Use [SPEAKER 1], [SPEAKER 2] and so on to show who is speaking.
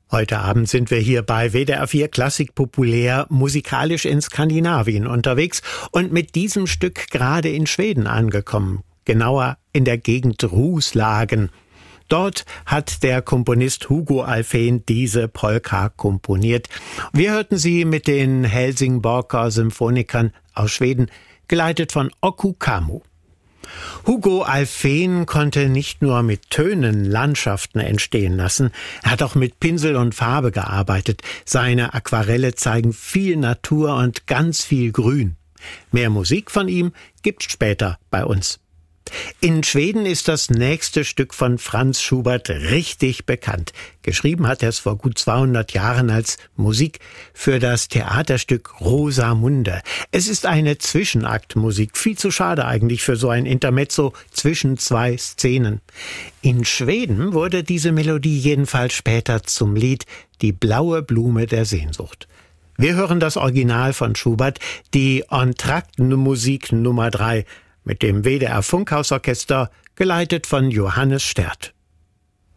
[SPEAKER 1] Heute Abend sind wir hier bei WDR 4 Klassik populär musikalisch in Skandinavien unterwegs und mit diesem Stück gerade in Schweden angekommen, genauer in der Gegend Roslagen. Dort hat der Komponist Hugo Alfvén diese Polka komponiert. Wir hörten sie mit den Helsingborger Symphonikern aus Schweden, geleitet von Okko Kammo. Hugo Alfvén konnte nicht nur mit Tönen Landschaften entstehen lassen, er hat auch mit Pinsel und Farbe gearbeitet. Seine Aquarelle zeigen viel Natur und ganz viel Grün. Mehr Musik von ihm gibt's später bei uns. In Schweden ist das nächste Stück von Franz Schubert richtig bekannt. Geschrieben hat er es vor gut 200 Jahren als Musik für das Theaterstück Rosamunde. Es ist eine Zwischenaktmusik, viel zu schade eigentlich für so ein Intermezzo zwischen zwei Szenen. In Schweden wurde diese Melodie jedenfalls später zum Lied Die blaue Blume der Sehnsucht. Wir hören das Original von Schubert, die Entr'acte-Musik Nummer 3, mit dem WDR Funkhausorchester, geleitet von Johannes Sterth.